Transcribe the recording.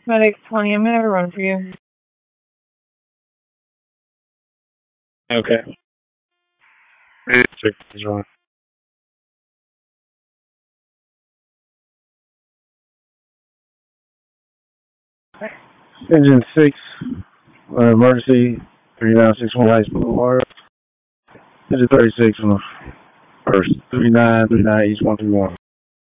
Medic 20, I'm going to have a run for you. Okay. 86 is on. Engine 6, emergency, 3961 Heights Boulevard. Engine 36 on the first, 3939 East 131.